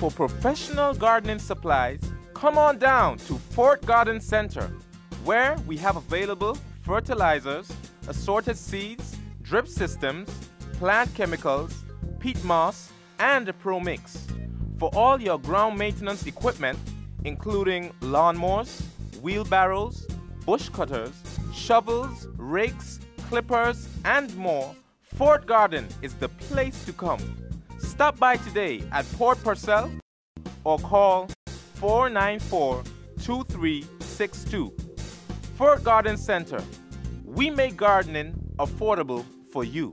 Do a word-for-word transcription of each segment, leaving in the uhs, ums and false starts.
For professional gardening supplies, come on down to Fort Garden Center, where we have available fertilizers, assorted seeds, drip systems, plant chemicals, peat moss, and a Pro Mix. For all your ground maintenance equipment, including lawnmowers, wheelbarrows, bush cutters, shovels, rakes, clippers, and more, Fort Garden is the place to come. Stop by today at Port Purcell or call four nine four, two three six two. Fort Garden Center. We make gardening affordable for you.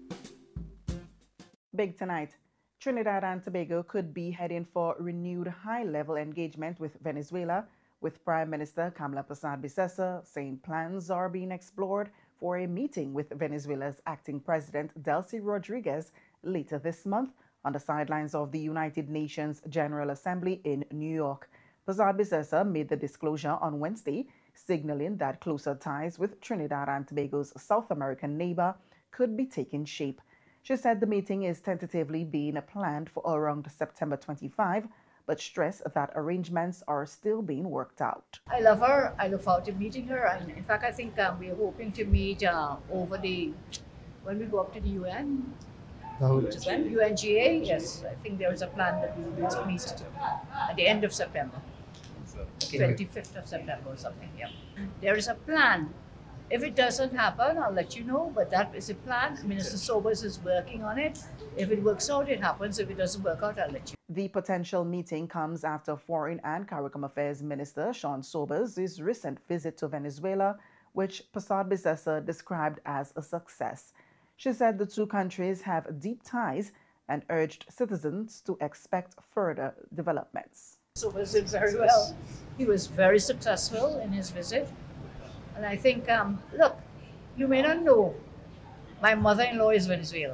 Big tonight. Trinidad and Tobago could be heading for renewed high-level engagement with Venezuela, with Prime Minister Kamla Persad-Bissessar saying plans are being explored for a meeting with Venezuela's acting president Delcy Rodriguez later this month on the sidelines of the United Nations General Assembly in New York. Persad-Bissessar made the disclosure on Wednesday, signaling that closer ties with Trinidad and Tobago's South American neighbor could be taking shape. She said the meeting is tentatively being planned for around September twenty-fifth, but stressed that arrangements are still being worked out. I love her. I look forward to meeting her. And in fact, I think um, we're hoping to meet uh, over the, when we go up to the U N. U N G A, yes. I think there is a plan that we will meet at the end of September. twenty-fifth of September or something, yeah. There is a plan. If it doesn't happen, I'll let you know, but that is a plan. Minister Sobers is working on it. If it works out, it happens. If it doesn't work out, I'll let you know. The potential meeting comes after Foreign and CARICOM Affairs Minister Sean Sobers' recent visit to Venezuela, which Persad-Bissessar described as a success. She said the two countries have deep ties and urged citizens to expect further developments. Sobers did very well. He was very successful in his visit. And I think, um, look, you may not know, my mother-in-law is Venezuelan.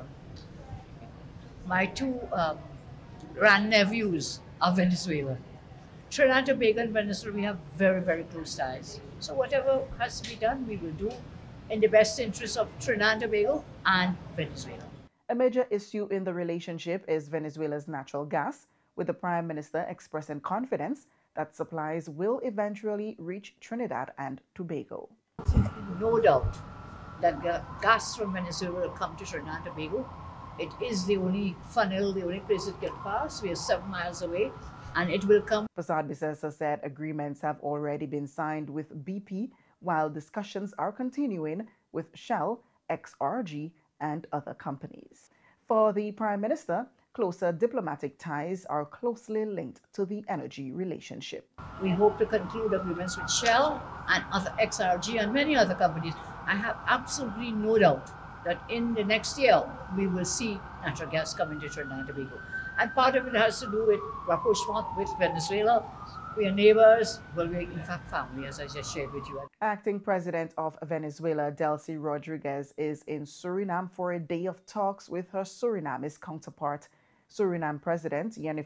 My two um, grandnephews are Venezuelan. Trinidad and Tobago and Venezuela, we have very, very close ties. So whatever has to be done, we will do in the best interest of Trinidad and Tobago and Venezuela. A major issue in the relationship is Venezuela's natural gas, with the Prime Minister expressing confidence that supplies will eventually reach Trinidad and Tobago. No doubt that gas from Venezuela will come to Trinidad and Tobago. It is the only funnel, the only place it can pass. We are seven miles away, and it will come. Persad-Bissessar said agreements have already been signed with B P, while discussions are continuing with Shell, X R G, and other companies. For the Prime Minister, closer diplomatic ties are closely linked to the energy relationship. We hope to conclude agreements with Shell and other X R G and many other companies. I have absolutely no doubt that in the next year, we will see natural gas coming to Trinidad and Tobago. And part of it has to do with rapprochement with Venezuela. We are neighbors, well, we're in fact family, as I just shared with you. Acting President of Venezuela, Delcy Rodriguez, is in Suriname for a day of talks with her Surinamese counterpart. Suriname President Yenny